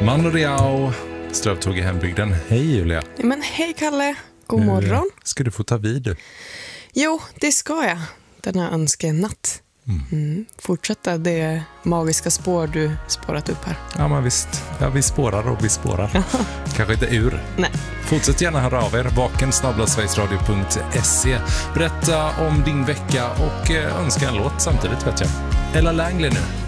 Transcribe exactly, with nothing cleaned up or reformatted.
Mano Diao, Strövtåg i hembygden. Hej Julia. Men hej Kalle, god nu morgon. Ska du få ta vid du? Jo, det ska jag. Denna önskenatt. Mm. Mm. Fortsätta det magiska spår du spårat upp här. Ja men visst, ja, vi spårar och vi spårar. Kanske inte ur. Nej. Fortsätt gärna höra av er, vaken snabel-a sverigesradio punkt se. Berätta om din vecka och önska en låt samtidigt vet jag. Ella Langley nu.